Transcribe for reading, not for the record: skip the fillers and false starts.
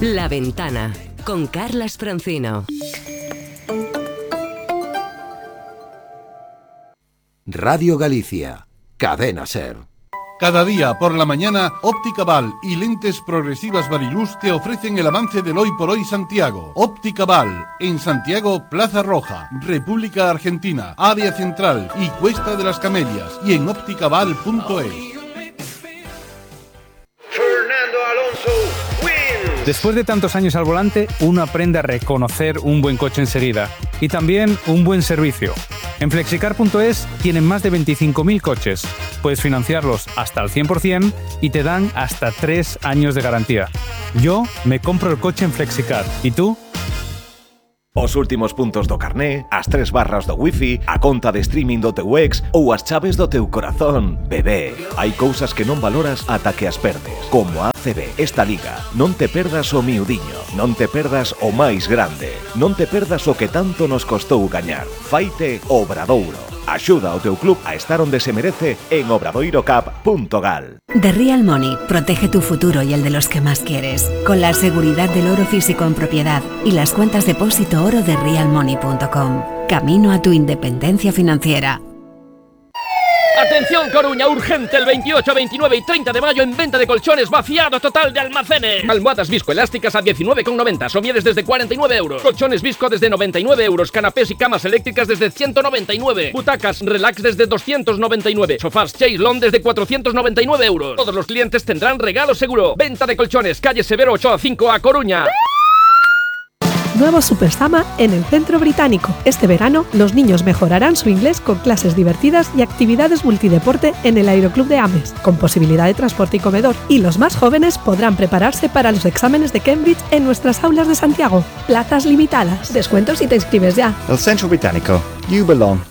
La Ventana, con Carlas Francino. Radio Galicia, Cadena SER. Cada día por la mañana, Óptica Val y Lentes Progresivas Variluz te ofrecen el avance del Hoy por Hoy Santiago. Óptica Val, en Santiago, Plaza Roja, República Argentina, Área Central y Cuesta de las Camelias, y en ópticaval.es. Después de tantos años al volante, uno aprende a reconocer un buen coche enseguida y también un buen servicio. En Flexicar.es tienen más de 25.000 coches. Puedes financiarlos hasta el 100% y te dan hasta 3 años de garantía. Yo me compro el coche en Flexicar. ¿Y tú? Os últimos puntos do carné, as 3 barras do wifi, a conta de streaming do teu ex ou as chaves do teu corazón. Bebé, hai cousas que non valoras ata que as perdes. Como a ACB, esta liga. Non te perdas o miudiño, non te perdas o máis grande, non te perdas o que tanto nos costou gañar. Faite Obradoiro. Axuda ao teu club a estar onde se merece en obradoirocap.gal. The Real Money protege tu futuro y el de los que más quieres, con la seguridad del oro físico en propiedad y las cuentas depósito oro de realmoney.com. Camino a tu independencia financiera. Atención Coruña, urgente el 28, 29 y 30 de mayo en venta de colchones, vaciado total de almacenes. Almohadas viscoelásticas a 19,90, somieres desde 49 euros. Colchones visco desde 99 euros, canapés y camas eléctricas desde 199. Butacas relax desde 299. Sofás Chaislon desde 499 euros. Todos los clientes tendrán regalo seguro. Venta de colchones, calle Severo 8 a 5 a Coruña. Nuevo Super Sama en el Centro Británico. Este verano, los niños mejorarán su inglés con clases divertidas y actividades multideporte en el Aeroclub de Ames, con posibilidad de transporte y comedor. Y los más jóvenes podrán prepararse para los exámenes de Cambridge en nuestras aulas de Santiago. Plazas limitadas. Descuentos si te inscribes ya. El Centro Británico. You belong.